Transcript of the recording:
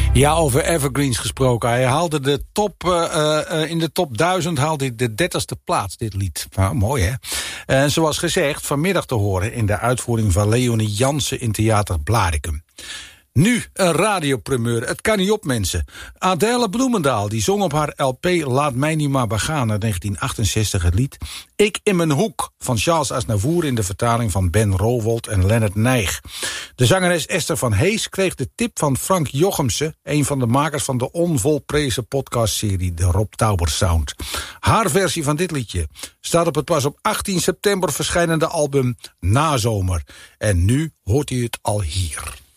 Ja, over evergreens gesproken. Hij haalde de in de top 1000 haalde hij de 30ste plaats, dit lied. Nou, mooi, hè? En zoals gezegd, vanmiddag te horen in de uitvoering van Leonie Jansen in Theater Blaricum. Nu een radioprimeur. Het kan niet op, mensen. Adèle Bloemendaal die zong op haar LP Laat mij niet maar begaan uit 1968 het lied Ik in mijn hoek van Charles Aznavour in de vertaling van Ben Rowold en Lennart Nijg. De zangeres Esther van Hees kreeg de tip van Frank Jochemsen, een van de makers van de onvolprezen podcastserie de Rob Tauber Sound. Haar versie van dit liedje staat op het pas op 18 september verschijnende album Nazomer. En nu hoort u het al hier.